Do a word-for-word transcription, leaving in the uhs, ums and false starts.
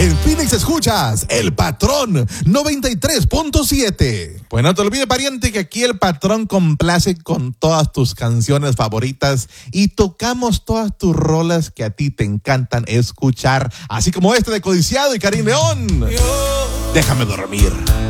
En Phoenix escuchas El Patrón noventa y tres punto siete. Pues no te olvides, pariente, que aquí El Patrón complace con todas tus canciones favoritas y tocamos todas tus rolas que a ti te encantan escuchar, así como este de Codiciado y Karim León. Déjame dormir.